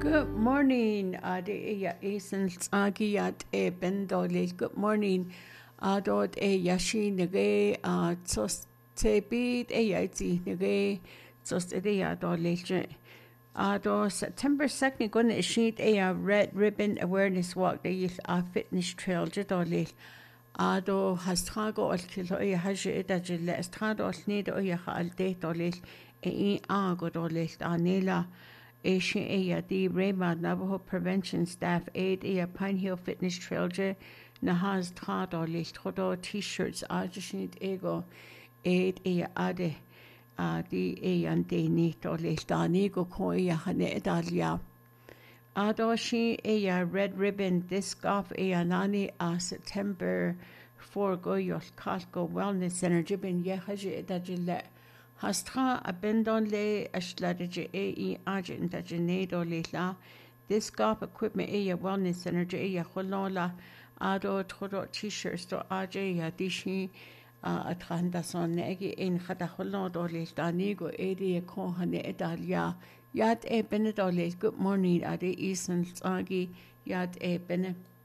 Good morning, Ade Eason Agiat Bendolil. Good morning, Adot Yashi Nege, Tos Tebit Yati Nege, Tos Edea Dolage. Ado September 2nd, going to sheet a red ribbon awareness walk, the youth fitness trail, Jadolil. Ado Hastrago al Kilo Haji Edajil, Estrado Need Oyaha al De Dolil, E. Ago Dolil, Anela. Asian the Raymond Navajo Prevention Staff Aid Pine Hill Fitness Trail Nahaz Trado Lichtrodo T-shirts Ajishit Ego Aid Ade the Ante Nito Lichtanigo Koya Hane Dalia Adoshi red ribbon disc golf Nani September 4 Goyos Kalko Wellness Center Jibin Yehaji Dajile Hastra abendon le ashladje agent dajenedo la this golf equipment wellness center holola ado todo t-shirts to ya dishi atranda son negi in khada holodo le danigo ko hane edalia yad benedole good morning ade isen tsagi yad bene